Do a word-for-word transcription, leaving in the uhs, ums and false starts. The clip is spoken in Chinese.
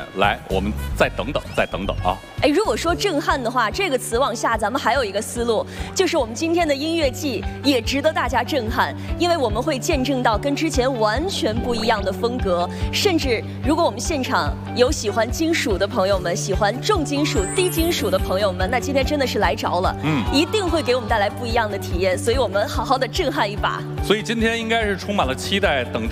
来，我们再等等，再等等啊！ 哎，如果说震撼的话，这个词往下，咱们还有一个思路，就是我们今天的音乐季也值得大家震撼，因为我们会见证到跟之前完全不一样的风格，甚至如果我们现场有喜欢金属的朋友们，喜欢重金属、低金属的朋友们，那今天真的是来着了，嗯，一定会给我们带来不一样的体验，所以我们好好的震撼一把。 所以今天应该是充满了期待，等